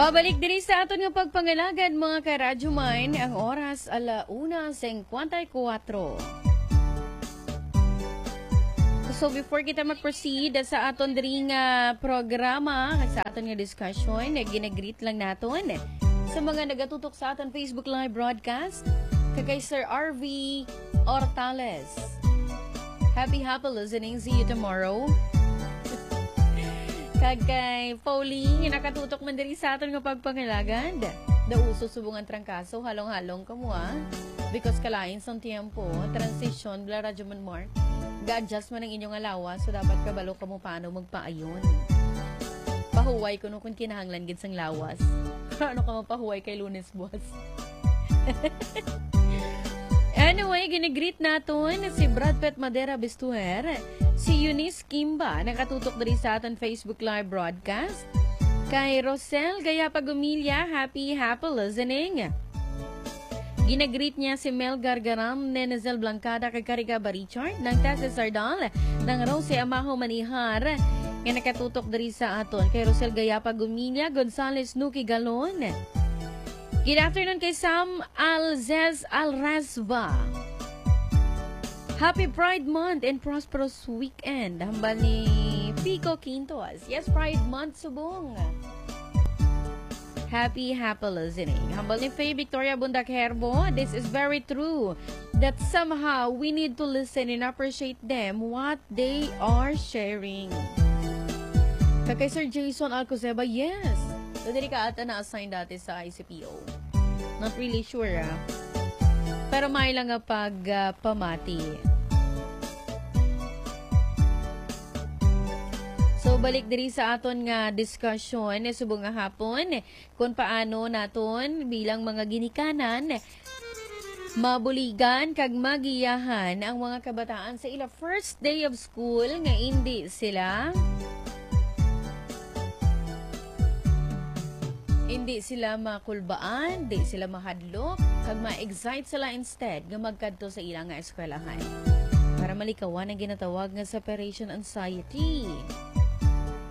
Pabalik diri sa aton nga pagpangalagad mga ka-Radyo Mine, ang oras 1:54. So before kita mag-proceed sa aton diri nga programa, sa aton nga discussion, ginagreet lang naton sa mga nagatutok sa aton Facebook Live broadcast, kay Sir RV Ortales. Happy listening. See you tomorrow. Kay Pauline, nakatutok man diri sa aton nga pagpangilagad. Dauso subungan trangkaso, halong-halong kamua. Because kalain sa tiempo, transition, bla radyo man mark. Ga-adjust man ang inyong alawa, so dapat kabalo ka mo paano magpaayon. Pahuway ko kung kinahanglan gid sang lawas. Ano ka mapahuway kay Lunes, boss? Anyway, ginigreet naton si Brad Pitt Madera Bistuer, si Eunice Kimba, nakatutok diri sa aton Facebook Live broadcast. Kay Rosel Gayapagumilya, happy listening. Ginagreet niya si Mel Gargaram, Nenezel Blancada, kay Carica Barichard, ng Tessa Sardal, ng Rose Amaho Manihar, nga nakatutok diri sa aton. Kay Rosel Gayapagumilya, Gonzales Nuki Galon. Good afternoon kay Sam Alzez Alrazva. Happy Pride Month and prosperous weekend. Hambal ni Pico Quintos. Yes, Pride Month subong. Happy listening. Hambal ni Faye Victoria Bundak Herbo. This is very true. That somehow we need to listen and appreciate them what they are sharing. Kay Sir Jason Alcozeba, yes. Dali ka ata na-assign dati sa ICPO. Not really sure, pero may lang nga pamati. So, balik diri sa aton nga discussion, subong nga hapon, kung paano naton bilang mga ginikanan, mabuligan kag magiyahan ang mga kabataan sa ila first day of school nga hindi sila makulbaan, di sila mahadlok, kag ma-excite sila instead nga magkadto sa ilang nga eskwelahan para malikawan ang ginatawag nga separation anxiety.